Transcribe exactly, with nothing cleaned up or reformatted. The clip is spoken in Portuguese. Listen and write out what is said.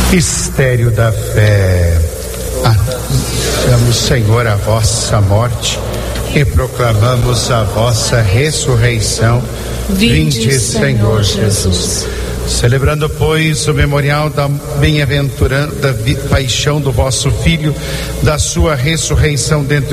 Mistério da fé. Anunciamos, Senhor, a vossa morte e proclamamos a vossa ressurreição. Vinde, Senhor Jesus. Celebrando, pois, o memorial da bem-aventurada paixão do vosso Filho, da sua ressurreição dentre